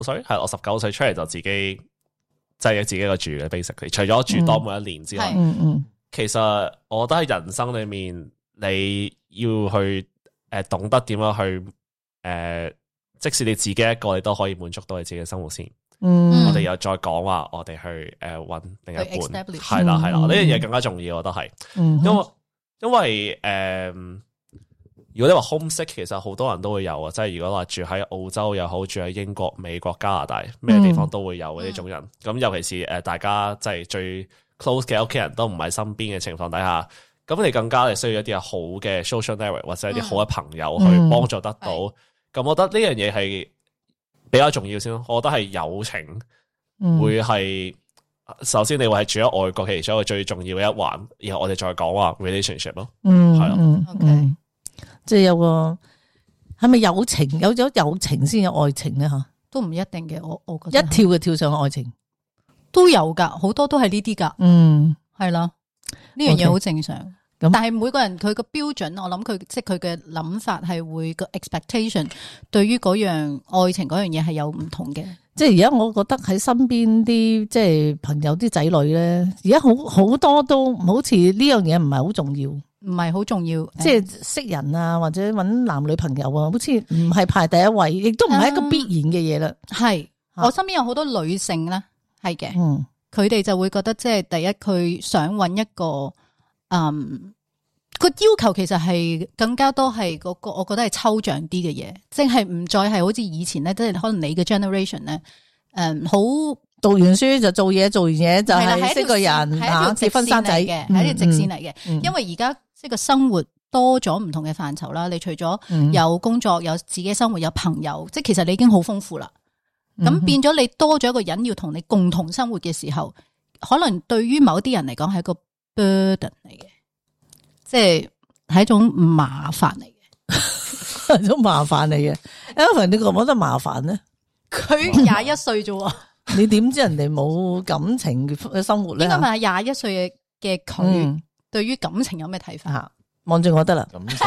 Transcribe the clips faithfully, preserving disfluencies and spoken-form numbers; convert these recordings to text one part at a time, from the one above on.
歲係我十九歲出嚟就自己即係自己個住嘅 basically， 除咗住多每一年之外， 嗯嗯， 其實我覺得喺人生裏面你要去誒、呃、懂得點樣去誒、呃，即使你自己一個，你都可以滿足到你自己嘅生活先。 嗯， 我哋又再講話，我哋去誒揾另一半，係嗯啦係啦，呢樣嘢更加重要，我覺得係， 嗯， 因為因為誒、呃，如果你話 homesick，其實好多人都會有啊，即係如果話住喺澳洲又好，住喺英國、美國、加拿大咩地方都會有呢種人。咁、嗯、尤其是誒大家即係最 close 嘅屋企人都唔喺身邊嘅情況底下，咁你更加係需要一啲好嘅 social network 或者一啲好嘅朋友去幫助得到。咁、嗯、我覺得呢樣嘢係比較重要先咯。我覺得係友情會係、嗯、首先你會係住喺外國其中一個最重要嘅一環，然後我哋再講話 relationship 咯。 嗯， 係咯、 嗯、，OK，即係有個係咪友情？有咗友情先有愛情咧？吓， 都唔一定嘅。我我覺得一跳就跳上愛情都有噶，好多都係呢啲噶。 嗯， 係啦，呢樣嘢好正常。 咁但係每個人佢個標準，我諗佢即係佢嘅諗法係會個 expectation 對於嗰樣愛情嗰樣嘢係有唔同嘅。 即係而家我覺得喺身邊啲即係朋友啲仔女咧，而家好好多都好似呢樣嘢唔係好重要， 唔係好重要。 即係識人啊，或者搵男女朋友啊，好似唔係排第一位，亦都唔係一個必然嘅嘢啦。 係、啊、我身邊有好多女性咧，係嘅， 嗯， 佢哋就會覺得即係第一，佢想搵一個。嗯，個要求其實係更加多係嗰個，我覺得係抽象啲嘅嘢，即係唔再係好似以前咧，即係可能你嘅 generation 咧，誒，好讀完書就做嘢，做完嘢就係識個人吓，結婚生仔嘅，係一條直線嚟嘅。因為而家即係個生活多咗唔同嘅範疇啦，你除咗有工作、有自己生活、有朋友，即係其實你已經好豐富啦。咁、嗯、變咗你多咗一個人要同你共同生活嘅時候，可能對於某啲人嚟講係一個 burden 嚟嘅，即係係一種麻煩嚟嘅， 係一種麻煩嚟嘅。Alvin 你覺唔覺得麻煩咧？ 佢廿一歲啫， 你點知人哋冇感情嘅生活咧？ 應該問下廿一歲嘅佢對於感情有咩睇法？ 望住我得啦， 感情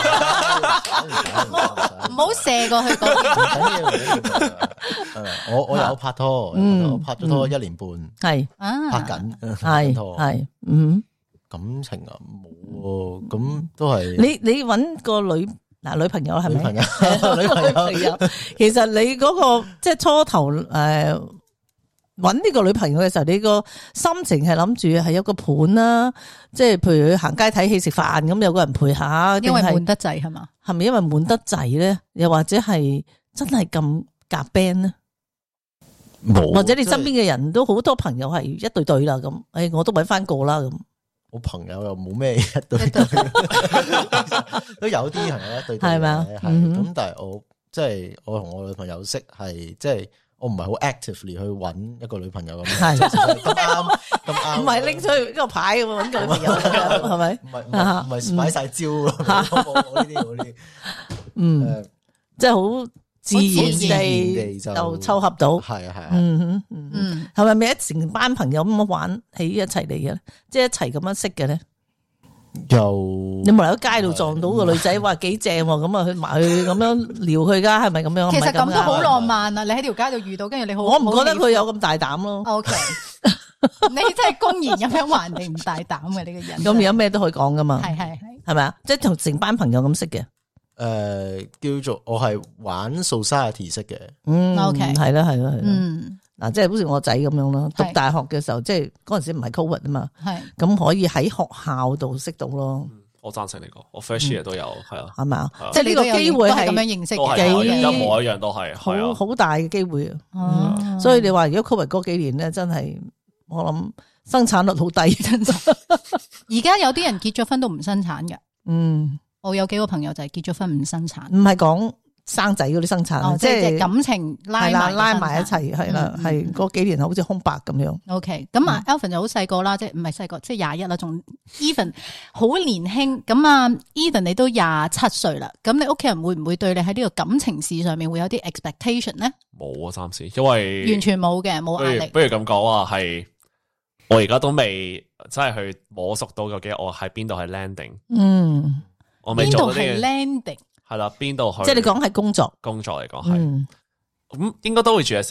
唔好射過去嗰邊。 我我有拍拖，嗯、我拍咗拖一年半， 係、 嗯、拍緊， 係係，嗯， 感情啊冇，咁都係你你搵個女嗱女朋友係咪？ 女朋友，女朋友， 其實你嗰、那個即係初頭誒。呃搵呢個女朋友嘅時候，你個心情係諗住係有個伴啦，即係譬如去行街睇戲食飯咁，有個人陪下， 因為悶得滯係嘛？ 係咪因為悶得滯咧？又或者係真係咁夾 band 咧？冇，或者你身邊嘅人都好多朋友係一對對啦咁，誒，我都搵翻個啦咁。 我朋友又冇咩一對對，都有啲朋友一對對係咪啊？係咁，但係我即係我同我女朋友識係即係。我唔係好 actively 去揾一個女朋友咁，係咁啱咁啱，唔係拎出去一個牌咁揾個女朋友，係咪？ 唔係唔係擺晒招啊！冇呢啲嗰啲， 嗯，即係好自然地就湊合到， 係啊係啊， 嗯嗯嗯，係咪咪一成班朋友咁樣玩喺一齊嚟嘅？即係一齊咁樣識嘅咧？ 又你冇嚟喺街度撞到個女仔，話幾正咁啊，去埋去咁樣撩佢噶，係咪咁樣？ 其實咁都好浪漫啊！你喺條街度遇到，跟住你好， 我唔覺得佢有咁大膽咯。 O K，你真係公然咁樣話你唔大膽嘅呢個人。 咁而家咩都可以講噶嘛？ 係係係， 係咪啊？即係同成班朋友咁識嘅。 誒，叫做我係玩 society 識嘅。 嗯 ，O K， 係啦係啦係啦。 嗯。 嗱，即係好似我仔咁樣咯，讀大學嘅時候，即係嗰陣時唔係 Covid 啊嘛， 係咁可以喺學校度識到咯。 我贊成你講，我 first year 都有，係啊， 係咪啊？即係呢個機會係咁樣認識嘅，一模一樣都係， 好好大嘅機會啊！所以你話如果 Covid 嗰幾年咧，真係我諗生產率好低，真係。 而家有啲人結咗婚都唔生產嘅， 嗯， 我有幾個朋友就係結咗婚唔生產， 唔係講生仔嗰啲生產， 哦、即係感情拉埋拉埋一齊，係啦，係嗰幾年好似空白咁樣。 O K， 咁啊 ，Alvin 就好細個啦，即係唔係細個，即係廿一啦，仲 Even 好年輕。咁啊 ，Even 你都廿七歲啦，咁你屋企人會唔會對你喺呢個感情事上面會有啲 expectation 咧？ 冇啊，暫時，因為完全冇嘅，冇壓力。 不如咁講啊，係我而家都未真係去摸熟到究竟我喺邊度係 landing。 嗯， 我未做到係 landing。 係啦，邊度去？ 即係你講係工作， 工作嚟講係，咁、嗯、應該都會住喺